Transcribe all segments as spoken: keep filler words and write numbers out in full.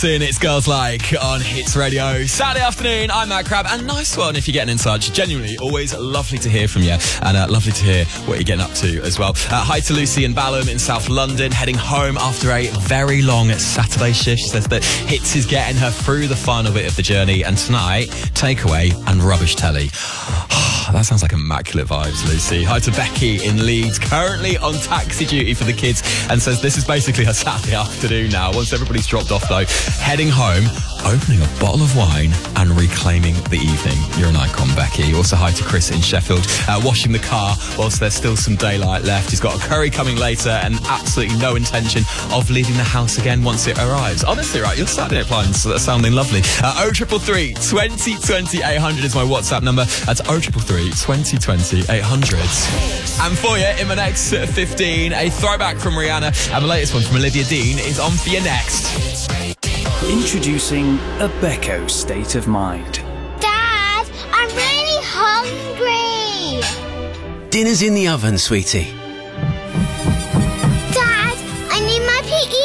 It's Girls Like on Hits Radio. Saturday afternoon, I'm Matt Crab, and nice one if you're getting in touch. Genuinely, always lovely to hear from you, and uh, lovely to hear what you're getting up to as well. Uh, hi to Lucy in Balham in South London, heading home after a very long Saturday shift. She says that Hits is getting her through the final bit of the journey, and tonight, takeaway and rubbish telly. That sounds like immaculate vibes, Lucy. Hi to Becky in Leeds, currently on taxi duty for the kids, and says this is basically her Saturday afternoon now. Once everybody's dropped off, though, heading home, opening a bottle of wine and reclaiming the evening. You're an icon, Becky. Also hi to Chris in Sheffield, uh, washing the car whilst there's still some daylight left. He's got a curry coming later and absolutely no intention of leaving the house again once it arrives. Honestly, right, your Saturday plans are sounding lovely. Uh, oh triple three, twenty twenty, eight hundred is my WhatsApp number. That's oh triple three, twenty twenty, eight hundred. And for you, in my next fifteen, a throwback from Rihanna, and the latest one from Olivia Dean is on for you next. Introducing a Becco State of Mind. Dad, I'm really hungry. Dinner's in the oven, sweetie. Dad, I need my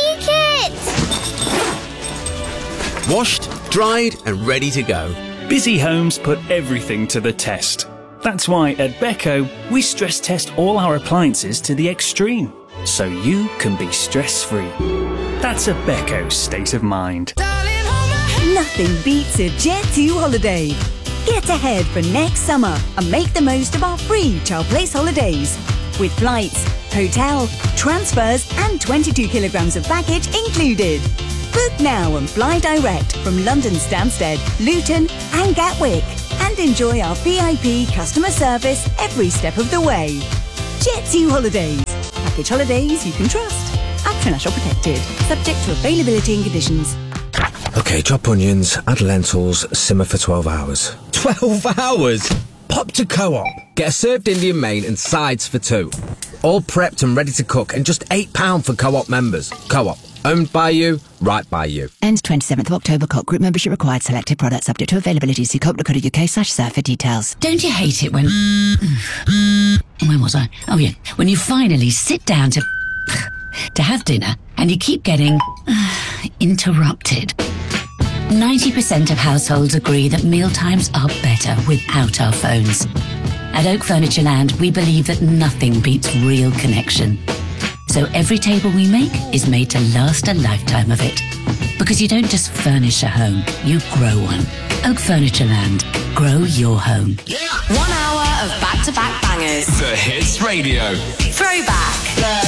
P E kit. Washed, dried and ready to go. Busy homes put everything to the test. That's why at Becco, we stress test all our appliances to the extreme, so you can be stress-free. That's a Becco State of Mind. Nothing beats a Jet two holiday. Get ahead for next summer and make the most of our free Child Place holidays. With flights, hotel, transfers and twenty-two kilograms of baggage included. Book now and fly direct from London Stansted, Luton and Gatwick. And enjoy our V I P customer service every step of the way. Jet two Holidays. Package holidays you can trust. Actor National Protected. Subject to availability and conditions. OK, chop onions, add lentils, simmer for twelve hours. twelve hours? Pop to Co-op. Get a served Indian main and sides for two. All prepped and ready to cook, and just eight pounds for Co-op members. Co-op. Owned by you, right by you. Ends twenty-seventh of October. Co-op group membership required. Selected products subject to availability. See co op dot co dot uk slash serve for details. Don't you hate it when... Where was I? Oh, yeah. When you finally sit down to... to have dinner and you keep getting... interrupted. ninety percent of households agree that mealtimes are better without our phones. At Oak Furniture Land, we believe that nothing beats real connection. So every table we make is made to last a lifetime of it. Because you don't just furnish a home, you grow one. Oak Furniture Land. Grow your home. One hour of back-to-back bangers. The Hits Radio. Throwback.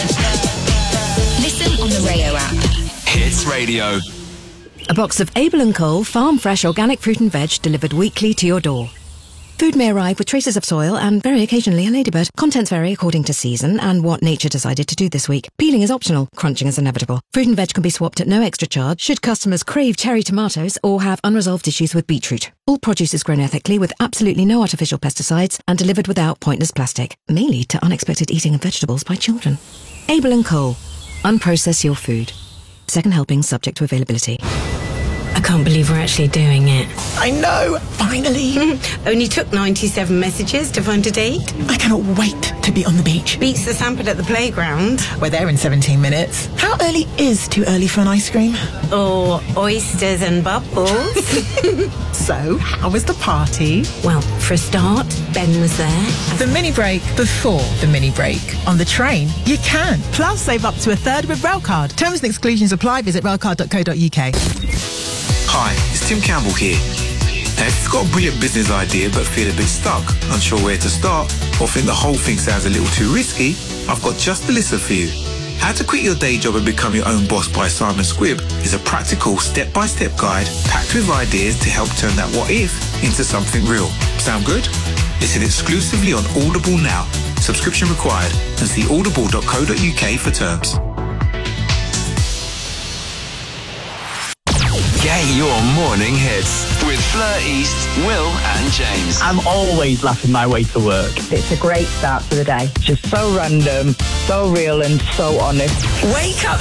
Listen on the Rayo app. Hits Radio. A box of Abel and Cole farm fresh organic fruit and veg delivered weekly to your door. Food may arrive with traces of soil and very occasionally a ladybird. Contents vary according to season and what nature decided to do this week. Peeling is optional, crunching is inevitable. Fruit and veg can be swapped at no extra charge should customers crave cherry tomatoes or have unresolved issues with beetroot. All produce is grown ethically with absolutely no artificial pesticides and delivered without pointless plastic. May lead to unexpected eating of vegetables by children. Abel and Cole. Unprocess your food. Second helping subject to availability. I can't believe we're actually doing it. I know, finally. Only took ninety-seven messages to find a date. I cannot wait to be on the beach. Beats the Sanford at the playground. We're there in seventeen minutes. How early is too early for an ice cream? Or oysters and bubbles. So, how was the party? Well, for a start, Ben was there. The mini break before the mini break. On the train, you can. Plus, save up to a third with Railcard. Terms and exclusions apply. Visit railcard dot co dot uk. Hi, it's Tim Campbell here. Now, if you've got a brilliant business idea but feel a bit stuck, unsure where to start, or think the whole thing sounds a little too risky, I've got just the listen for you. How to Quit Your Day Job and Become Your Own Boss by Simon Squibb is a practical step-by-step guide packed with ideas to help turn that what if into something real. Sound good? Listen exclusively on Audible now. Subscription required, and see audible dot co dot uk for terms. Get your morning hits with Fleur East, Will and James. I'm always laughing my way to work. It's a great start to the day. Just so random, so real and so honest. Wake up